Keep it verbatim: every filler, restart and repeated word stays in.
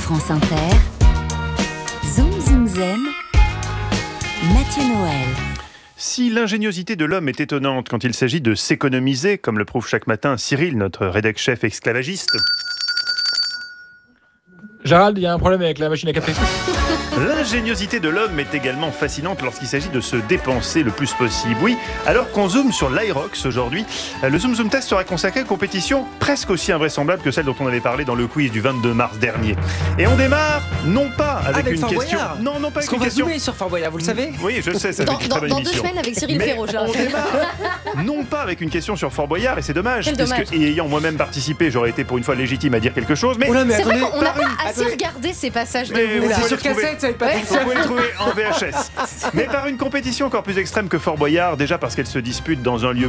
France Inter, Zoom Zoom Zen, Mathieu Noël. Si l'ingéniosité de l'homme est étonnante quand il s'agit de s'économiser, comme le prouve chaque matin Cyril, notre rédac-chef esclavagiste, Gérald, il y a un problème avec la machine à café. l'ingéniosité de l'homme est également fascinante lorsqu'il s'agit de se dépenser le plus possible. Oui, alors qu'on zoome sur l'Aerox aujourd'hui, le Zoom Zoom Test sera consacré à une compétition presque aussi invraisemblable que celle dont on avait parlé dans le quiz du vingt-deux mars dernier. Et on démarre, non pas avec, avec une Fort question... Boyard. Non, non pas Parce avec qu'on une va question... zoomer sur Fort Boyard, vous le savez. Oui, je sais, ça va Dans, être une dans, très bonne dans deux émission. semaines avec Cyril Mais Ferraud, je le on rappelle. démarre non pas avec une question sur Fort Boyard, et c'est dommage, Quel puisque dommage. ayant moi-même participé, j'aurais été pour une fois légitime à dire quelque chose, mais... Oh là, mais C'est vrai attendez, qu'on n'a par pas une- assez attendez. regardé ces passages de Mais vous vous là. pouvez c'est le sur trouver. cassette, ça va être pas Ouais. tout Vous ça. pouvez le trouver en V H S. Mais par une compétition encore plus extrême que Fort Boyard, déjà parce qu'elle se dispute dans un lieu